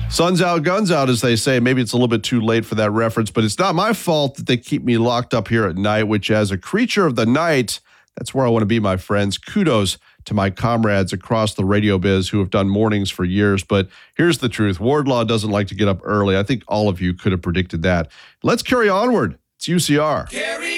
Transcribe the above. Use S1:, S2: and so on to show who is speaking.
S1: Sun's out, guns out, as they say. Maybe it's a little bit too late for that reference, but it's not my fault that they keep me locked up here at night, which as a creature of the night, that's where I want to be, my friends. Kudos to my comrades across the radio biz who have done mornings for years. But here's the truth. Wardlaw doesn't like to get up early. I think all of you could have predicted that. Let's carry onward. It's UCR.
S2: Carry